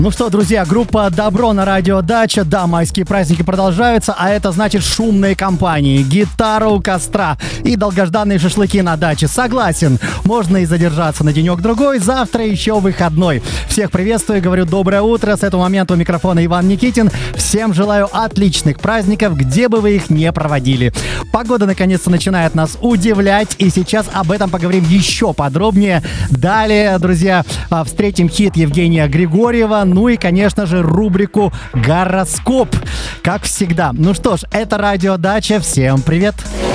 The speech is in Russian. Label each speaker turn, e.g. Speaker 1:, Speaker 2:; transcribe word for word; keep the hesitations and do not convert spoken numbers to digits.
Speaker 1: Ну что, друзья, группа «Добро» на радио «Дача». Да, майские праздники продолжаются, а это значит шумные компании, гитара у костра и долгожданные шашлыки на даче. Согласен, можно и задержаться на денек-другой, завтра еще выходной. Всех приветствую, говорю доброе утро. С этого момента у микрофона Иван Никитин. Всем желаю отличных праздников, где бы вы их не проводили. Погода наконец-то начинает нас удивлять, и сейчас об этом поговорим еще подробнее. Далее, друзья, встретим хит Евгения Григорьева. Ну и, конечно же, рубрику «Гороскоп», как всегда. Ну что ж, это радио «Дача». Всем привет!